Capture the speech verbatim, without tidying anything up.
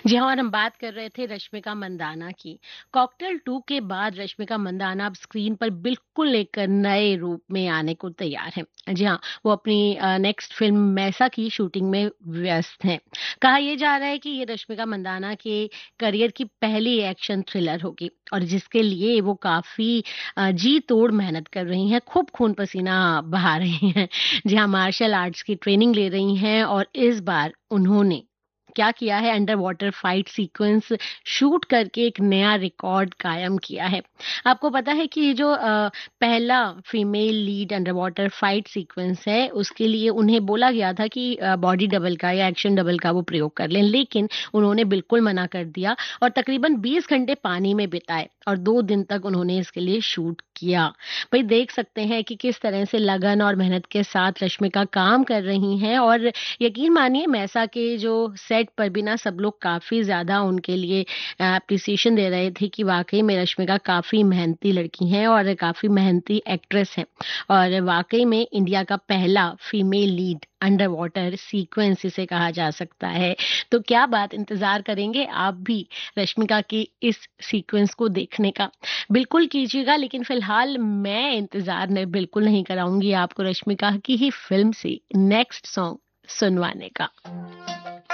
जी हाँ, और हम बात कर रहे थे रश्मिका मंदाना की। कॉकटेल टू के बाद रश्मिका मंदाना अब स्क्रीन पर बिल्कुल एक नए रूप में आने को तैयार हैं। जी हाँ, वो अपनी अ, नेक्स्ट फ़िल्म मैसा की शूटिंग में व्यस्त हैं। कहा ये जा रहा है कि ये रश्मिका मंदाना के करियर की पहली एक्शन थ्रिलर होगी और जिसके लिए वो काफ़ी अ, जी तोड़ मेहनत कर रही हैं, खूब खून-पसीना बहा रही हैं। जी हाँ, मार्शल आर्ट्स की ट्रेनिंग ले रही हैं और इस बार उन्होंने क्या किया है, under water fight sequence shoot करके एक नया रिकॉर्ड कायम किया है। आपको पता है कि ये जो अ, पहला female lead under water fight sequence है, उसके लिए उन्हें बोला गया था कि अ, बॉडी डबल का या एक्शन डबल का वो प्रयोग कर लें, लेकिन उन्होंने बिल्कुल मना कर दिया और तकरीबन बीस घंटे पानी में बिताए और दो दिन तक उन्होंने इसके लिए शूट किया। भई देख सकते हैं कि किस तरह से लगन और मेहनत के साथ रश्मिका काम कर रही हैं और यकीन मानिए मैसा के जो सेट पर भी ना सब लोग काफ़ी ज़्यादा उनके लिए एप्रिसिएशन दे रहे थे कि वाक़ई में रश्मिका काफ़ी मेहनती लड़की हैं और काफ़ी मेहनती एक्ट्रेस हैं और वाक़ई में इंडिया का पहला female lead under water sequence इसे कहा जा सकता है। तो क्या बात इंतज़ार करेंगे आप भी रश्मिका की इस सीक्वेंस को देखने का? बिल्कुल कीजिएगा लेकिन फ़िलहाल मैं इंतज़ार न बिल्कुल नहीं कराऊँगी आपको रश्मिका की ही फ़िल्म से नेक्स्ट सॉन्ग सुनवाने का।